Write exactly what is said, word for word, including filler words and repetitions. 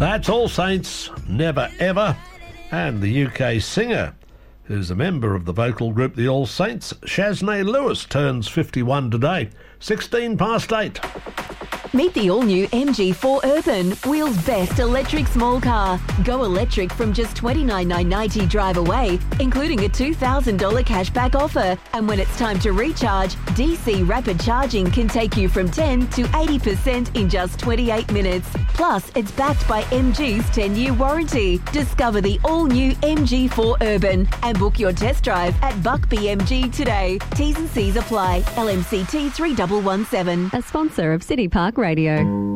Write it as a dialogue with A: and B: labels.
A: That's All Saints, Never Ever, and the U K singer, who's a member of the vocal group The All Saints, Shaznay Lewis, turns fifty-one today, sixteen past eight.
B: Meet the all-new M G four Urban, Wheels' best electric small car. Go electric from just twenty-nine thousand nine hundred ninety dollars drive away, including a two thousand dollars cashback offer. And when it's time to recharge, D C rapid charging can take you from ten to eighty percent in just twenty-eight minutes. Plus, it's backed by M G's ten-year warranty. Discover the all-new M G four Urban and book your test drive at Buck B M G today. T's and C's apply. L M C T three one one seven.
C: A sponsor of City Park Radio.